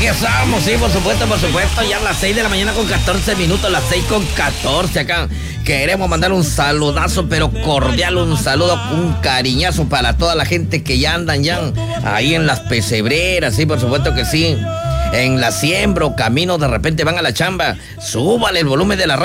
regresamos, sí, por supuesto, ya a las 6 de la mañana con 14 minutos, las 6 con 14 acá. Queremos mandar un saludazo, pero cordial, un saludo, un cariñazo para toda la gente que ya andan ahí en las pesebreras, sí, por supuesto que sí. En la siembra o camino, de repente van a la chamba, súbale el volumen de la radio.